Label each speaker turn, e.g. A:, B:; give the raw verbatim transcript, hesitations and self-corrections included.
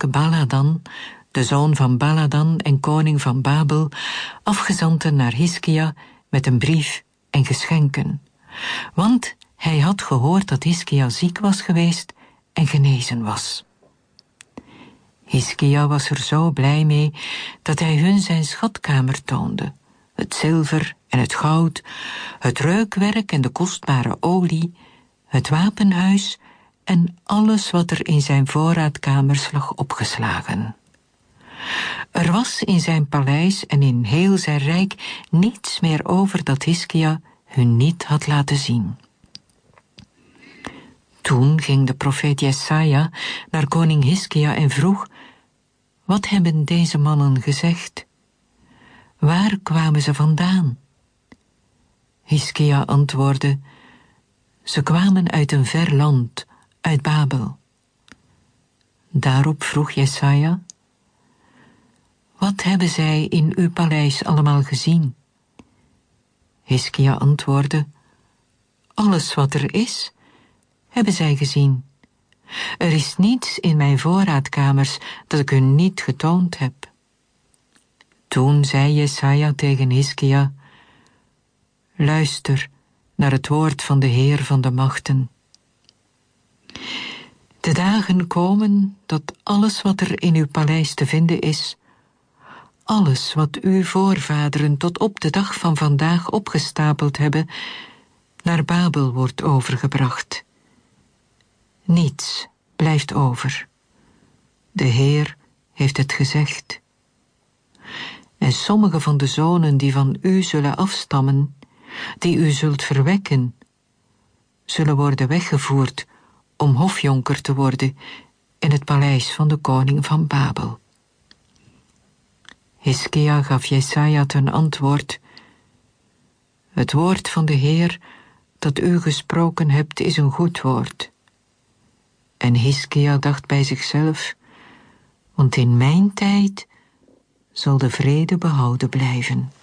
A: monnik Baladan, de zoon van Baladan en koning van Babel, afgezanten naar Hiskia met een brief en geschenken. Want hij had gehoord dat Hiskia ziek was geweest en genezen was. Hiskia was er zo blij mee dat hij hun zijn schatkamer toonde. Het zilver en het goud, het reukwerk en de kostbare olie, het wapenhuis en alles wat er in zijn voorraadkamers lag opgeslagen. Er was in zijn paleis en in heel zijn rijk niets meer over dat Hiskia hun niet had laten zien. Toen ging de profeet Jesaja naar koning Hiskia en vroeg: wat hebben deze mannen gezegd? Waar kwamen ze vandaan? Hiskia antwoordde: ze kwamen uit een ver land, uit Babel. Daarop vroeg Jesaja: wat hebben zij in uw paleis allemaal gezien? Hiskia antwoordde: alles wat er is, hebben zij gezien. Er is niets in mijn voorraadkamers dat ik hun niet getoond heb. Toen zei Jesaja tegen Hiskia: luister naar het woord van de Heer van de machten. De dagen komen dat alles wat er in uw paleis te vinden is, alles wat uw voorvaderen tot op de dag van vandaag opgestapeld hebben, naar Babel wordt overgebracht. Niets blijft over. De Heer heeft het gezegd. En sommige van de zonen die van u zullen afstammen, die u zult verwekken, zullen worden weggevoerd om hofjonker te worden in het paleis van de koning van Babel. Hiskia gaf Jesaja ten antwoord: het woord van de Heer dat u gesproken hebt is een goed woord. En Hiskia dacht bij zichzelf: want in mijn tijd zal de vrede behouden blijven.